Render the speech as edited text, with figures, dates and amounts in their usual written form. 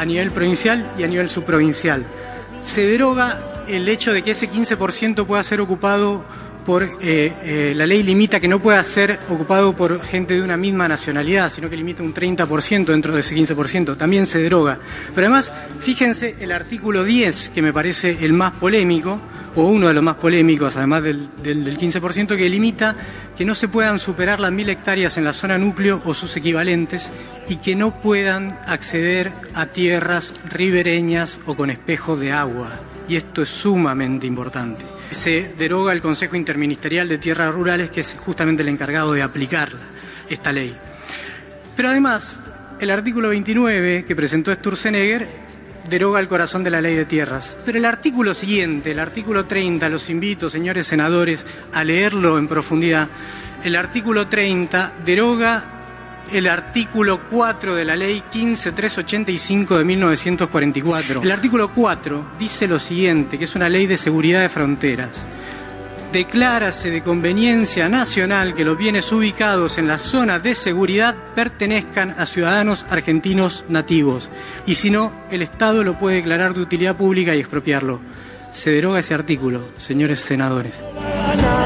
a nivel provincial y a nivel subprovincial. Se deroga el hecho de que ese 15% pueda ser ocupado por... la ley limita que no pueda ser ocupado por gente de una misma nacionalidad, sino que limita un 30% dentro de ese 15%. También se deroga. Pero además, fíjense el artículo 10, que me parece el más polémico, o uno de los más polémicos, además del 15%, que limita que no se puedan superar las 1.000 hectáreas en la zona núcleo o sus equivalentes y que no puedan acceder a tierras ribereñas o con espejos de agua. Y esto es sumamente importante. Se deroga el Consejo Interministerial de Tierras Rurales, que es justamente el encargado de aplicar esta ley. Pero además, el artículo 29 que presentó Sturzenegger deroga el corazón de la ley de tierras. Pero el artículo siguiente, el artículo 30, los invito, señores senadores, a leerlo en profundidad. El artículo 30 deroga el artículo 4 de la ley 15385 de 1944. El artículo 4 dice lo siguiente, que es una ley de seguridad de fronteras. Declárase de conveniencia nacional que los bienes ubicados en las zonas de seguridad pertenezcan a ciudadanos argentinos nativos. Y si no, el Estado lo puede declarar de utilidad pública y expropiarlo. Se deroga ese artículo, señores senadores.